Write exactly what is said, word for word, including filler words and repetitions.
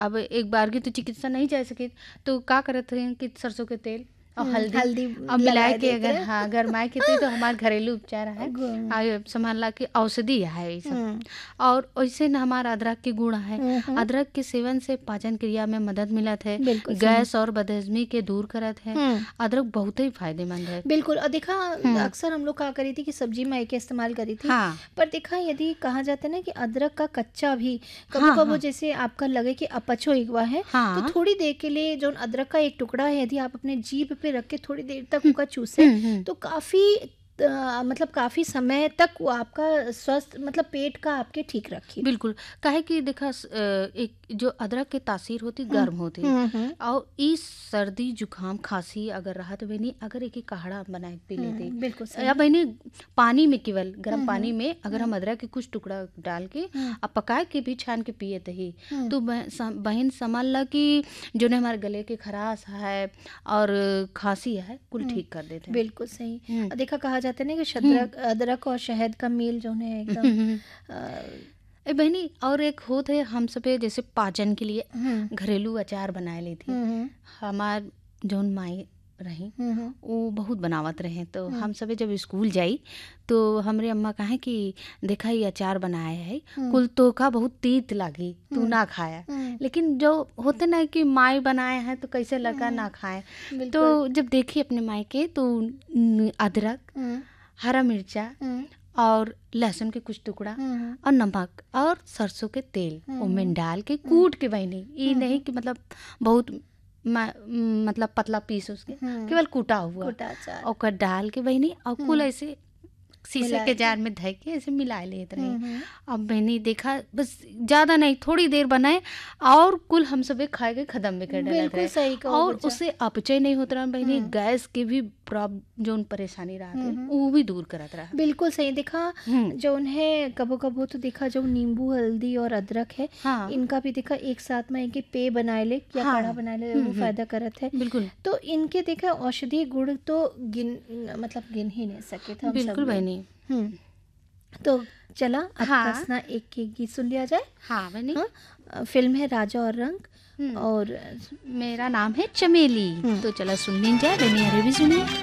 अब एक बार की तो चिकित्सा नहीं जा सकी, तो का करत हैं कि सरसों के तेल और हम्म, हल्दी हल्दी अब मिलाए लगाए के देते अगर रहे। हाँ गरमाए के थे तो हमार घरेलू उपचार है। गु- आ समझ ला कि औषधि है ये सब। हम्म और वैसे न हमारा अदरक के गुण है। हम्म हम्म, अदरक के सेवन से पाचन क्रिया में मदद मिलत है, बिल्कुल सही। गैस और बदहजमी के दूर करत है। हम्म अदरक बहुत ही फायदेमंद है। बिल्कुल। और देखा, हम्म अक्सर हम लोग कहा करी थी कि सब्जी में के इस्तेमाल करी थी, हाँ पर देखा यदि कहा जाता है ना कि अदरक का कच्चा भी कबो हाँ कबो हाँ जैसे आपका लगे कि अपचो एक हुआ है, तो हाँ थोड़ी देर के लिए जो अदरक का एक टुकड़ा है यदि आप अपने जीभ पे रख के थोड़ी देर तक हम्म उसका चूसे, हम्म हम्म, तो काफ़ी मतलब काफ़ी समय तक वो आपका स्वस्थ मतलब पेट का आपके ठीक रखी। बिल्कुल। काहे कि देखा स- अ, एक जो अदरक के तासीर होती हम्म गर्म होती, हम्म हम्म और इस सर्दी जुकाम खांसी अगर रहा तो बहनी अगर एक काढ़ा बना के पी लेते, हम्म, बिल्कुल या सही। बहनी पानी में, केवल गर्म हम्म पानी हम्म में अगर हम्म हम अदरक के कुछ टुकड़ा डाल के हम्म अब पका के भी छान के पिए ही, हम्म, तो बह- सम- बहन समझ ला कि जो ने हमारे गले के खराश है और खांसी है कुल हम्म, ठीक कर देते हैं। बिल्कुल सही। हम्म और देखा कहा जाता है ना कि हम्म अदरक अदरक और शहद का मेल जो है एकदम हम्म, अ, ए बहनी और एक होत है हम सबे जैसे पाचन के लिए हम्म घरेलू अचार बनाए ली थी। हम्म हमार जौन माई रही हम्म हम्म वो बहुत बनावत रहे, तो हम्म हम सबे जब स्कूल जाई तो हमरे अम्मा कहे कि देखा ये अचार बनाया है, हम्म कुल तो का बहुत तीत लागी, तू हम्म ना खाया। हम्म, लेकिन जो होते ना कि माई बनाए हैं तो कैसे लगा हम्म, ना खाए, बिल्कुल। तो जब देखी अपने माई के तो न, अदरक, हम्म हरा मिर्चा हम्म और लहसुन के कुछ टुकड़ा हम्म और नमक और सरसों के तेल हम्म उनमें डाल के हम्म कूट के बहनी, ये नहीं कि मतलब बहुत म- मतलब पतला पीस उसके, हम्म, केवल कूटा हुआ गोटा अचार। और ओकर डाल के बहनी और कुल हम्म, ऐसे शीशे मिलाए के के। जार में धय के ऐसे मिला लेते रहे। हम्म हम्म, अब मैंने देखा बस ज़्यादा नहीं थोड़ी देर बनाए और कुल हम सब खाए के खत्म भी कर डालत बिल्कुल रहे, सही कहो और बच्चा। उससे अपचय नहीं होता रहा बहनी, हम्म गैस के भी प्रॉब जो परेशानी हम्म रहते हम्म, वो भी दूर करत रहा। बिल्कुल सही। देखा हम्म जो उन्हें कबो कबो तो देखा जो नींबू हल्दी और अदरक है, हाँ इनका भी देखा एक साथ में एक पेय बनाए ले या हाँ काढ़ा बनाए ले, हम्म वो हम्म फायदा करत है। बिल्कुल तो इनके देखा औषधीय गुण तो गिन मतलब गिन ही नहीं सके थे हम सब बिल्कुल लोग। बहनी। हम्म तो चला अब हाँ कसना एक के गीत सुन लिया जाए। हाँ बहनी। हाँ, अ, फिल्म है राजा और रंग। हम्म और मेरा नाम है चमेली, हम्म तो चला सुन लीजिए बहनी, अरे भी सुनिए।